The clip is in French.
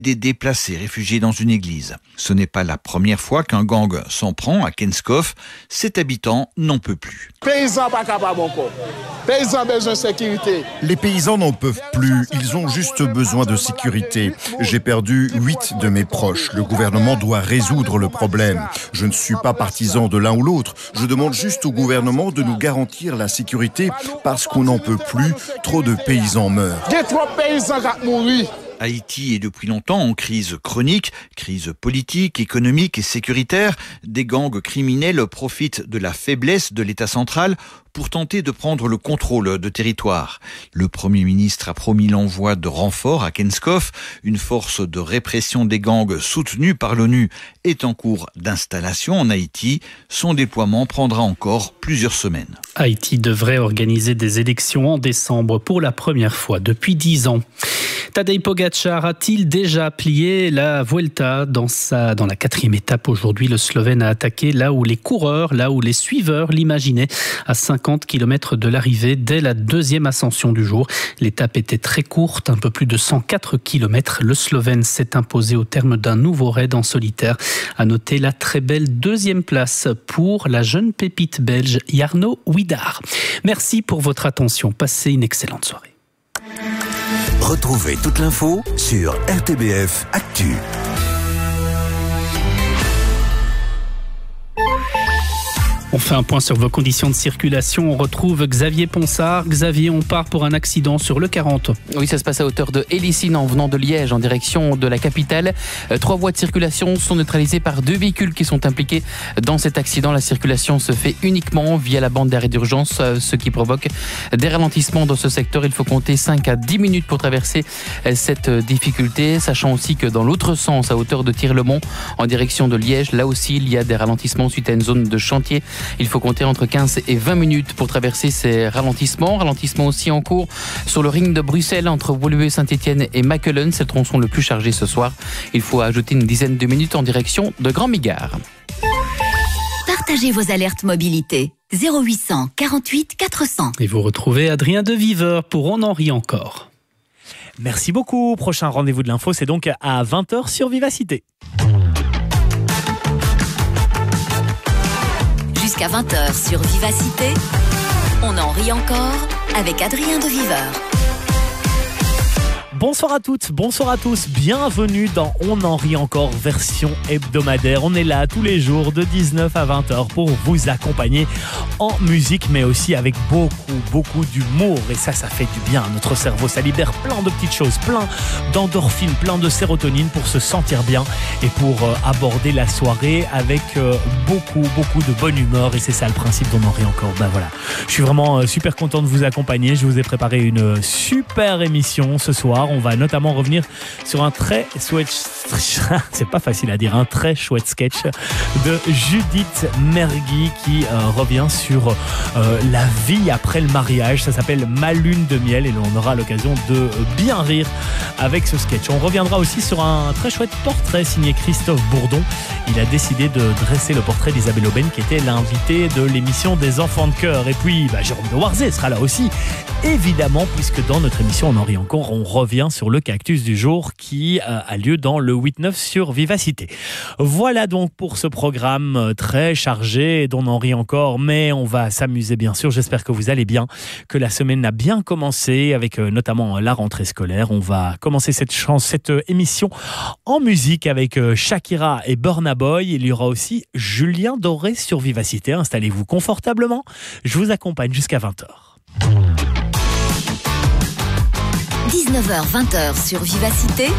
des déplacés réfugiés dans une église. Ce n'est pas la première fois qu'un gang s'en prend à Kenskov. Cet habitant n'en peut plus. Paysans pas capables encore. Paysans besoin de sécurité. Les paysans n'en peuvent plus. Ils ont juste besoin de sécurité. J'ai perdu 8 de mes proches. Le gouvernement doit résoudre le problème. Je ne suis pas partisan de l'un ou l'autre. Je demande juste au gouvernement de nous garantir la sécurité parce qu'on n'en peut plus. Trop de paysans meurent. Il y a trop de paysans qui mourent. Haïti est depuis longtemps en crise chronique, crise politique, économique et sécuritaire. Des gangs criminels profitent de la faiblesse de l'État central pour tenter de prendre le contrôle de territoire. Le Premier ministre a promis l'envoi de renforts à Kenskov. Une force de répression des gangs soutenue par l'ONU est en cours d'installation en Haïti. Son déploiement prendra encore plusieurs semaines. Haïti devrait organiser des élections en décembre pour la première fois depuis 10 ans. Tadej Pogačar a-t-il déjà plié la Vuelta dans la 4e étape aujourd'hui? Le Slovène a attaqué là où les suiveurs l'imaginaient, à 50 km de l'arrivée dès la 2e ascension du jour. L'étape était très courte, un peu plus de 104 km. Le Slovène s'est imposé au terme d'un nouveau raid en solitaire. À noter la très belle 2e place pour la jeune pépite belge Jarno Widar. Merci pour votre attention. Passez une excellente soirée. Retrouvez toute l'info sur RTBF Actu. On fait un point sur vos conditions de circulation. On retrouve Xavier Ponsard. Xavier, on part pour un accident sur le 40. Oui, ça se passe à hauteur de Hélicine en venant de Liège en direction de la capitale. 3 voies de circulation sont neutralisées par 2 véhicules qui sont impliqués dans cet accident. La circulation se fait uniquement via la bande d'arrêt d'urgence, ce qui provoque des ralentissements dans ce secteur. Il faut compter 5 à 10 minutes pour traverser cette difficulté, sachant aussi que dans l'autre sens, à hauteur de Tir-le-Mont en direction de Liège, là aussi il y a des ralentissements suite à une zone de chantier. Il faut compter entre 15 et 20 minutes pour traverser ces ralentissements. Ralentissements aussi en cours sur le ring de Bruxelles entre Woluwe, Saint-Étienne et Machelen. C'est le tronçon le plus chargé ce soir. Il faut ajouter une dizaine de minutes en direction de Grand Migard. Partagez vos alertes mobilité. 0800 48 400. Et vous retrouvez Adrien de Viveur pour On en rit encore. Merci beaucoup. Prochain rendez-vous de l'info, c'est donc à 20h sur Vivacité. Jusqu'à 20h sur Vivacité, on en rit encore avec Adrien de Viveur. Bonsoir à toutes, bonsoir à tous, bienvenue dans On en rit encore version hebdomadaire. On est là tous les jours de 19 à 20h pour vous accompagner en musique, mais aussi avec beaucoup d'humour. Et ça fait du bien à notre cerveau. Ça libère plein de petites choses, plein d'endorphines, plein de sérotonine pour se sentir bien et pour aborder la soirée avec beaucoup de bonne humeur. Et c'est ça le principe d'On en rit encore. Ben voilà, je suis vraiment super content de vous accompagner. Je vous ai préparé une super émission ce soir. On va notamment revenir sur un très chouette, c'est pas facile à dire, un très chouette sketch de Judith Mergui qui revient sur la vie après le mariage. Ça s'appelle Ma lune de miel et on aura l'occasion de bien rire avec ce sketch. On reviendra aussi sur un très chouette portrait signé Christophe Bourdon. Il a décidé de dresser le portrait d'Isabelle Aubène qui était l'invitée de l'émission des Enfants de Cœur. Et puis Jérôme de Warzé sera là aussi, évidemment, puisque dans notre émission On en rit encore, on revient sur le cactus du jour qui a lieu dans le 8-9 sur Vivacité. Voilà donc pour ce programme très chargé dont on en rit encore, mais on va s'amuser bien sûr. J'espère que vous allez bien, que la semaine a bien commencé avec notamment la rentrée scolaire. On va commencer cette émission en musique avec Shakira et Burna Boy. Il y aura aussi Julien Doré sur Vivacité. Installez-vous confortablement. Je vous accompagne jusqu'à 20h. 19h-20h sur Vivacité,